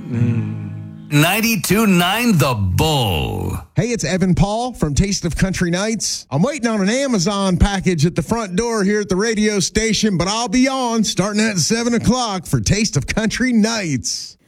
92.9 The Bull. Hey, it's Evan Paul from Taste of Country Nights. I'm waiting on an Amazon package at the front door here at the radio station, but I'll be on starting at 7 o'clock for Taste of Country Nights.